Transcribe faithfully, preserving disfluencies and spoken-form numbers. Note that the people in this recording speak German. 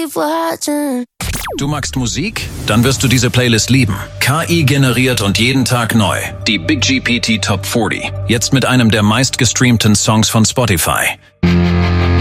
people watching. Du magst Musik? Dann wirst du diese Playlist lieben. K I generiert und jeden Tag neu. Die Big G P T Top vierzig. Jetzt mit einem der meistgestreamten Songs von Spotify.